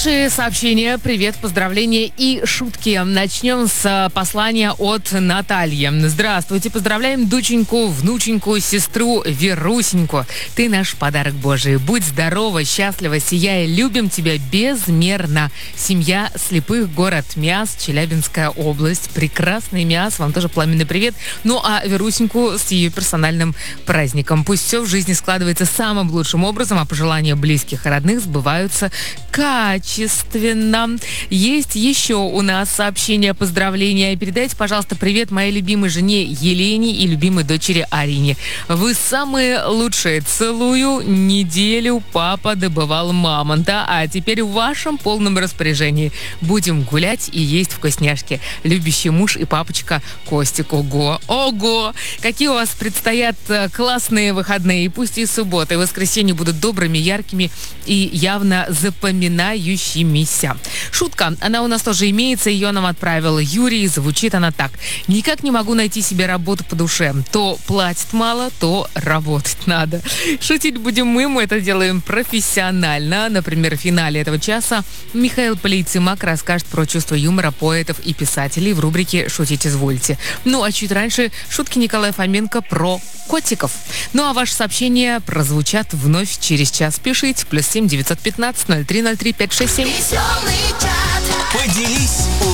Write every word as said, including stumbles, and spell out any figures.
Ваши сообщения, привет, поздравления и шутки. Начнем с послания от Натальи. Здравствуйте, поздравляем доченьку, внученьку, сестру Верусеньку. Ты наш подарок Божий. Будь здорова, счастлива, сияй. Любим тебя безмерно. Семья Слепых, город Миас, Челябинская область. Прекрасный Миас, вам тоже пламенный привет. Ну а Верусеньку с ее персональным праздником. Пусть все в жизни складывается самым лучшим образом, а пожелания близких и родных сбываются качественно. Есть еще у нас сообщение, поздравления. Передайте, пожалуйста, привет моей любимой жене Елене и любимой дочери Арине. Вы самые лучшие. Целую. Неделю папа добывал мамонта, а теперь в вашем полном распоряжении. Будем гулять и есть вкусняшки. Любящий муж и папочка Костик. Ого! Ого! Какие у вас предстоят классные выходные. И пусть и суббота, и воскресенье будут добрыми, яркими и явно запоминающимися. Шутка, она у нас тоже имеется, ее нам отправил Юрий, звучит она так. Никак не могу найти себе работу по душе. То платят мало, то работать надо. Шутить будем мы, мы это делаем профессионально. Например, в финале этого часа Михаил Полейцимак расскажет про чувство юмора поэтов и писателей в рубрике «Шутить извольте». Ну а чуть раньше шутки Николая Фоменко про котиков. Ну а ваши сообщения прозвучат вновь через час. Пишите плюс семь девятьсот пятнадцать ноль три ноль три пять шесть семь. Поделись